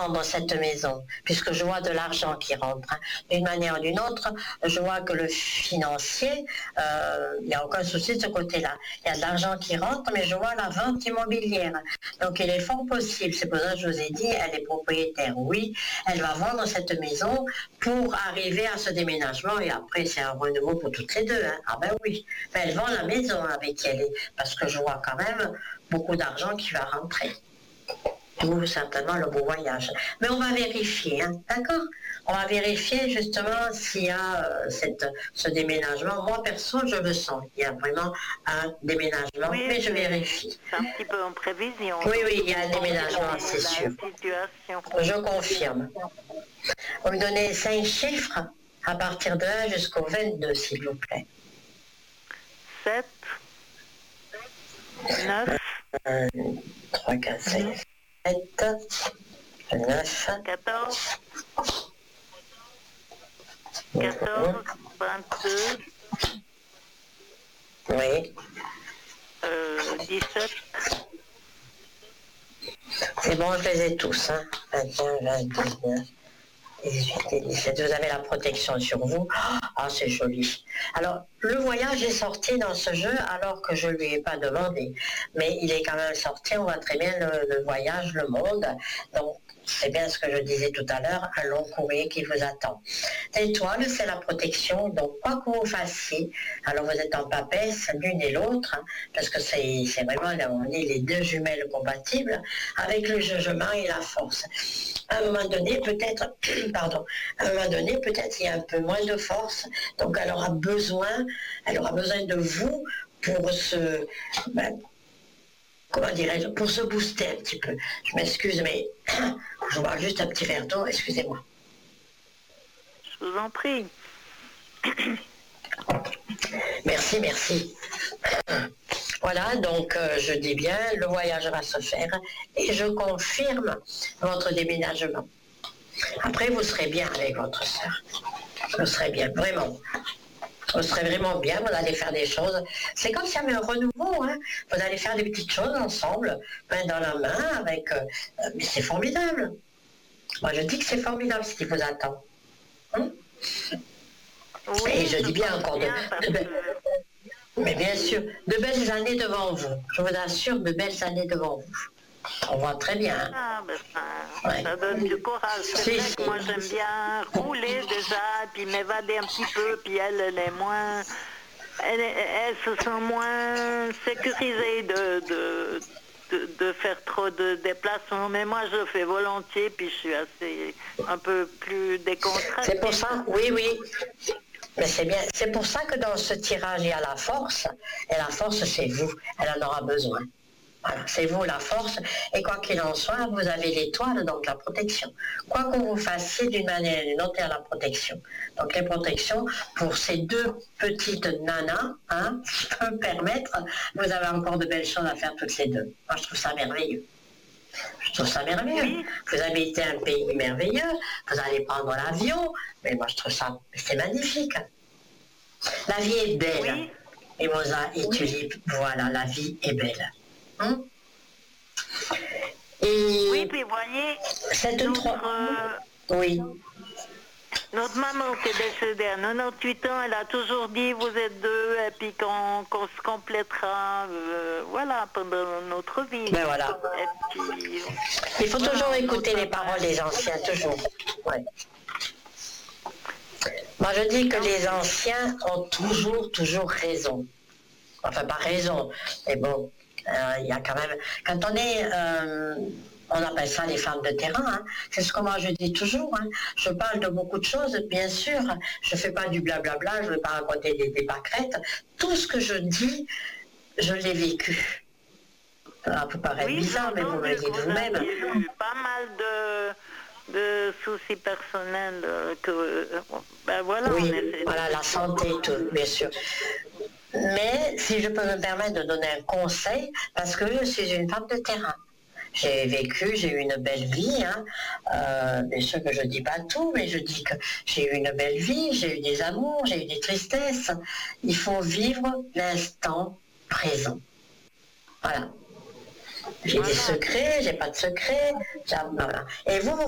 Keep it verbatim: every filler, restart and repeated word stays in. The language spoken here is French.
vendre cette maison, puisque je vois de l'argent qui rentre. Hein. D'une manière ou d'une autre, je vois que le financier, euh, il n'y a aucun souci de ce côté-là. Il y a de l'argent qui rentre, mais je vois la vente immobilière. Donc il est fort possible, c'est pour ça que je vous ai dit, elle est propriétaire, oui, elle va vendre cette maison pour arriver à ce déménagement, et après c'est un renouveau pour toutes les deux. Hein. Ah ben oui, mais elle vend la maison avec elle, parce que je vois quand même beaucoup d'argent qui va rentrer. Ou certainement le beau voyage. Mais on va vérifier, hein, d'accord? On va vérifier justement s'il y a euh, cette, ce déménagement. Moi, perso, je le sens. Il y a vraiment un déménagement, oui, mais je vérifie. C'est un petit peu en prévision. Oui, oui, il y a un déménagement, c'est sûr. Situation. Je confirme. Vous me donnez cinq chiffres à partir de un jusqu'au vingt-deux, s'il vous plaît. sept, neuf, un, trois, quatre, cinq, sept, neuf, quatorze, quatorze, vingt-deux, oui, euh, dix-sept. C'est bon, je les ai tous, hein. vingt et un, vingt, dix-neuf, dix-huit et dix-sept. Vous avez la protection sur vous. Ah, c'est joli. Alors, le voyage est sorti dans ce jeu alors que je ne lui ai pas demandé. Mais il est quand même sorti, on voit très bien le, le voyage, le monde. Donc, c'est bien ce que je disais tout à l'heure, un long courrier qui vous attend. L'étoile, c'est la protection, donc quoi que vous fassiez, alors vous êtes en papesse, l'une et l'autre, hein, parce que c'est vraiment, on est les deux jumelles compatibles, avec le jugement et la force. À un moment donné, peut-être, pardon, à un moment donné, peut-être il y a un peu moins de force, donc elle aura besoin, elle aura besoin de vous pour se... Ben, comment dirais-je, pour se booster un petit peu. Je m'excuse, mais je bois juste un petit verre d'eau, excusez-moi. Je vous en prie. Merci, merci. Voilà, donc euh, je dis bien, le voyage va se faire et je confirme votre déménagement. Après, vous serez bien avec votre soeur. Vous serez bien, vraiment. Vous serez vraiment bien, vous allez faire des choses. C'est comme s'il y avait un renouveau, hein. Vous allez faire des petites choses ensemble, main dans la main, avec... Euh, mais c'est formidable. Moi, je dis que c'est formidable ce qui vous attend. Hein? Oui, et je dis bien encore de, de belles... que... Mais bien sûr, de belles années devant vous. Je vous assure, de belles années devant vous. On voit très bien. Hein. Ah, ben ça, ouais. Ça donne du courage. C'est si, vrai si. que moi j'aime bien rouler déjà, puis m'évader un petit peu, puis elle, elle est moins... Elle, elle se sent moins sécurisée de, de, de, de faire trop de déplacements. Mais moi je le fais volontiers, puis je suis assez un peu plus décontractée. C'est pour ça, oui, oui. Mais c'est bien. C'est pour ça que dans ce tirage, il y a la force. Et la force, c'est vous. Elle en aura besoin. Voilà, c'est vous la force. Et quoi qu'il en soit, vous avez l'étoile, donc la protection. Quoi qu'on vous fassiez d'une manière ou d'une autre, il y a la protection. Donc les protections, pour ces deux petites nanas, hein, si je peux me permettre, vous avez encore de belles choses à faire toutes les deux. Moi, je trouve ça merveilleux. Je trouve ça merveilleux. Oui. Vous habitez un pays merveilleux, vous allez prendre l'avion, mais moi je trouve ça, c'est magnifique. La vie est belle. Oui. Mimosa et oui. Tulipe, voilà, la vie est belle. Hum? Et oui, puis voyez, cette notre, trois... euh, oui. Notre maman qui est décédée à quatre-vingt-dix-huit ans, elle a toujours dit vous êtes deux et puis qu'on qu'on se complétera, euh, voilà, pendant notre vie. Ben voilà. Et puis, il faut voilà, toujours écouter les paroles des anciens, toujours. Ouais. Moi je dis que les anciens ont toujours, toujours raison. Enfin pas raison, mais bon, euh, il y a quand même... Quand on est... Euh, on appelle ça les femmes de terrain, hein. C'est ce que moi je dis toujours. Hein. Je parle de beaucoup de choses, bien sûr. Je ne fais pas du blablabla, je ne vais pas raconter des, des pâquerettes. Tout ce que je dis, je l'ai vécu. Ça peut paraître oui, bizarre, mais vous me le dites vous-même. Il y a eu pas mal de, de soucis personnels que... Ben voilà, oui, on voilà, la santé, tout, bien sûr. Mais si je peux me permettre de donner un conseil, parce que je suis une femme de terrain. J'ai vécu, j'ai eu une belle vie, hein. euh, bien sûr que je ne dis pas tout, mais je dis que j'ai eu une belle vie, j'ai eu des amours, j'ai eu des tristesses. Il faut vivre l'instant présent. Voilà. J'ai voilà. des secrets, j'ai pas de secrets. Voilà. Et vous, vous